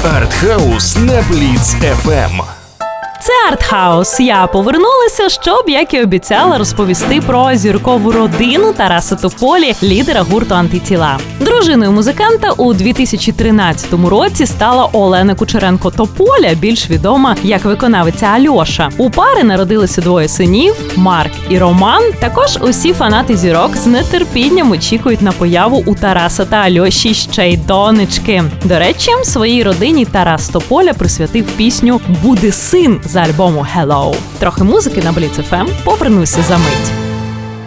Артхаус на Бліц ФМ. Це Артхаус. Я повернулася, щоб, як і обіцяла, розповісти про зіркову родину Тараса Тополі, лідера гурту «Антитіла». Дружиною музиканта у 2013 році стала Олена Кучеренко-Тополя, більш відома як виконавиця Альоша. У пари народилися двоє синів – Марк і Роман. Також усі фанати зірок з нетерпінням очікують на появу у Тараса та Альоші ще й донечки. До речі, своїй родині Тарас Тополя присвятив пісню «Буде син» з альбому «Hello». Трохи музики на Бліц ФМ. Повернуся за мить.